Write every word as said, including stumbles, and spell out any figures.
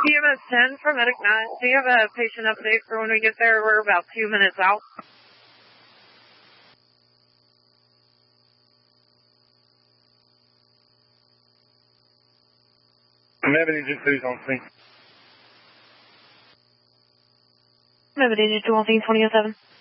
D M S ten for Medic nine. Do you have a patient update for when we get there? We're about two minutes out. Medic Agent two's on scene. Medic Agent two on scene, twenty oh seven.